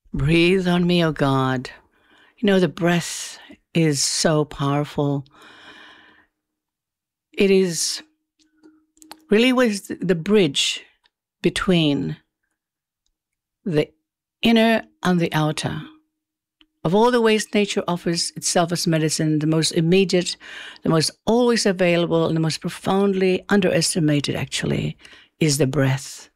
Breathe on me, O God. You know, the breath is so powerful. It is really was the bridge between the inner and the outer. Of all the ways nature offers itself as medicine, the most immediate, the most always available, and the most profoundly underestimated, actually, is the breath.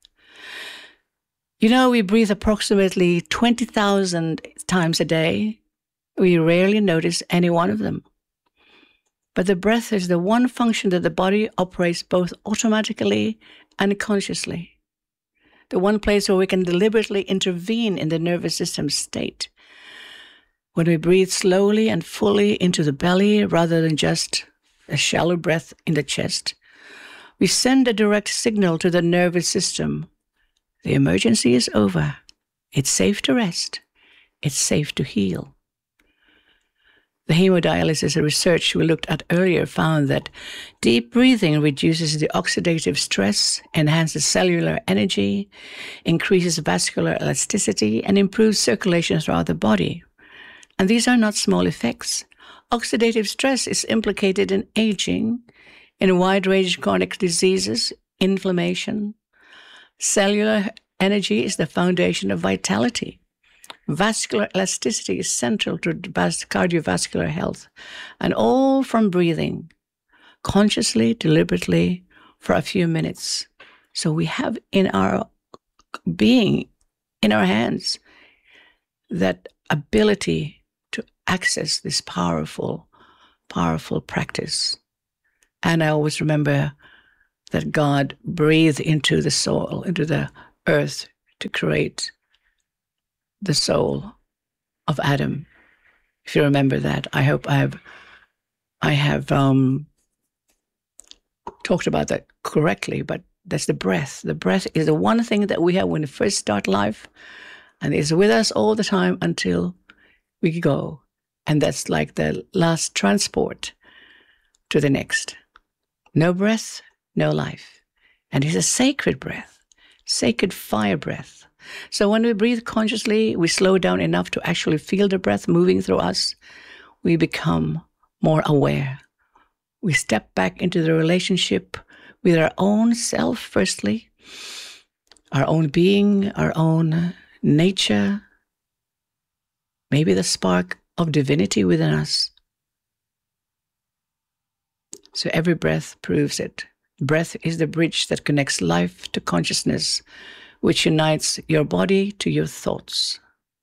You know, we breathe approximately 20,000 times a day. We rarely notice any one of them. But the breath is the one function that the body operates both automatically and consciously. The one place where we can deliberately intervene in the nervous system state. When we breathe slowly and fully into the belly rather than just a shallow breath in the chest, we send a direct signal to the nervous system. The emergency is over. It's safe to rest. It's safe to heal. The hemodialysis research we looked at earlier found that deep breathing reduces the oxidative stress, enhances cellular energy, increases vascular elasticity, and improves circulation throughout the body. And these are not small effects. Oxidative stress is implicated in aging, in a wide range of chronic diseases, inflammation. Cellular energy is the foundation of vitality. Vascular elasticity is central to cardiovascular health, and all from breathing, consciously, deliberately, for a few minutes. So we have in our being, in our hands, that ability to access this powerful, powerful practice. And I always remember that God breathed into the soil, into the earth, to create the soul of Adam. If you remember that, I hope I have talked about that correctly. But that's the breath. The breath is the one thing that we have when we first start life, and is with us all the time until we go. And that's like the last transport to the next. No breath, no life. And it's a sacred breath, sacred fire breath. So when we breathe consciously, we slow down enough to actually feel the breath moving through us. We become more aware. We step back into the relationship with our own self, firstly, our own being, our own nature, maybe the spark of divinity within us. So every breath proves it. Breath is the bridge that connects life to consciousness, which unites your body to your thoughts.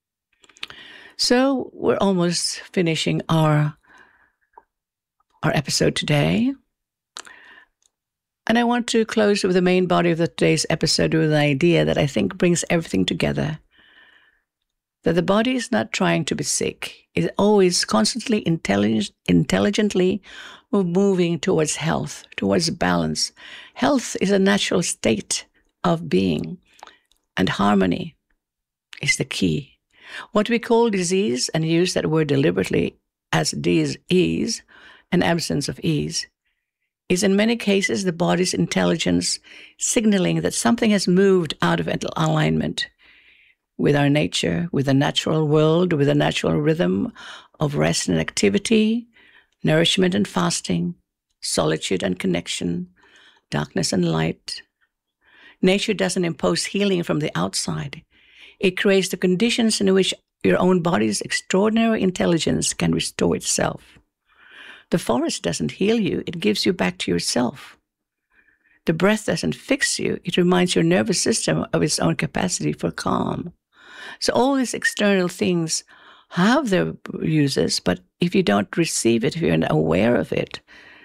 So we're almost finishing our episode today. And I want to close with the main body of today's episode with an idea that I think brings everything together. That the body is not trying to be sick. It's always constantly intelligently moving towards health, towards balance. Health is a natural state of being, and harmony is the key. What we call disease, and use that word deliberately as dis-ease, an absence of ease, is in many cases the body's intelligence signaling that something has moved out of alignment with our nature, with the natural world, with the natural rhythm of rest and activity, nourishment and fasting, solitude and connection, darkness and light. Nature doesn't impose healing from the outside. It creates the conditions in which your own body's extraordinary intelligence can restore itself. The forest doesn't heal you, it gives you back to yourself. The breath doesn't fix you, it reminds your nervous system of its own capacity for calm. So all these external things have their uses, but if you don't receive it, if you're not aware of it,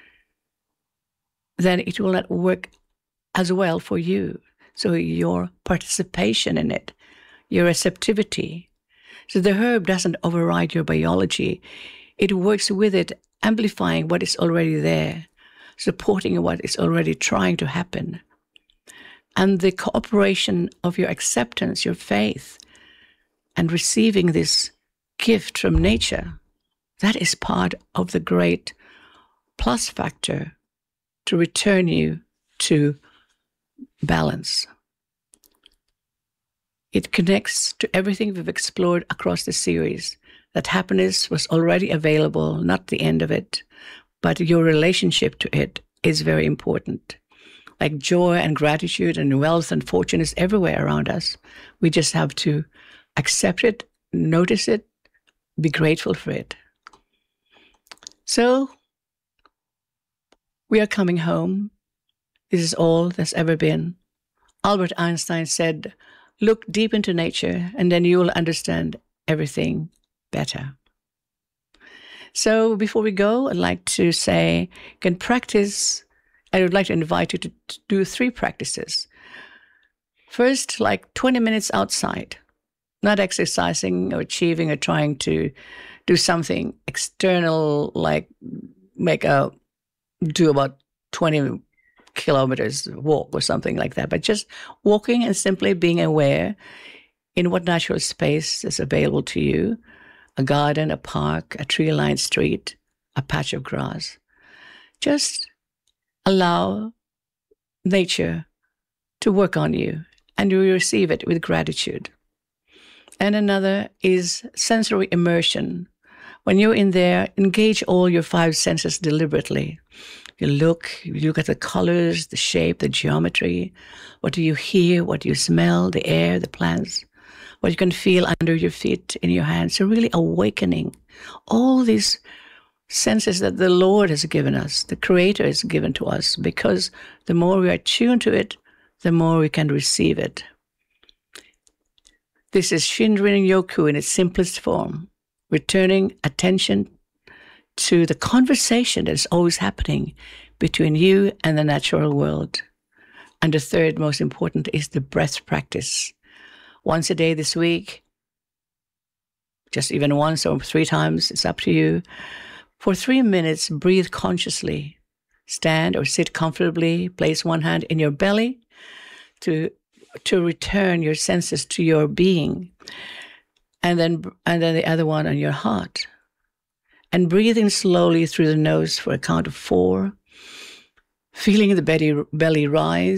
then it will not work as well for you. So your participation in it, your receptivity. So the herb doesn't override your biology. It works with it, amplifying what is already there, supporting what is already trying to happen. And the cooperation of your acceptance, your faith, and receiving this gift from nature, that is part of the great plus factor to return you to balance. It connects to everything we've explored across the series. That happiness was already available, not the end of it, but your relationship to it is very important. Like joy and gratitude and wealth and fortune is everywhere around us. We just have to accept it, notice it, be grateful for it. So we are coming home. This is all there's ever been. Albert Einstein said, look deep into nature and then you will understand everything better. So before we go, I'd like to say, you can practice. I would like to invite you to do 3 practices. First, like 20 minutes outside, not exercising or achieving or trying to do something external, like do about 20 kilometers walk or something like that, but just walking and simply being aware in what natural space is available to you, a garden, a park, a tree-lined street, a patch of grass. Just allow nature to work on you and you receive it with gratitude. And another is sensory immersion. When you're in there, engage all your 5 senses deliberately. You look at the colors, the shape, the geometry. What do you hear? What do you smell? The air, the plants. What you can feel under your feet, in your hands. So really awakening all these senses that the Lord has given us, the Creator has given to us, because the more we are tuned to it, the more we can receive it. This is Shinrin Yoku in its simplest form, returning attention to the conversation that is always happening between you and the natural world. And the third most important is the breath practice. Once a day this week, just even once or 3 times, it's up to you. For 3 minutes, breathe consciously. Stand or sit comfortably. Place one hand in your belly to return your senses to your being, and then the other one on your heart. And breathe in slowly through the nose for a count of 4, feeling the belly rise.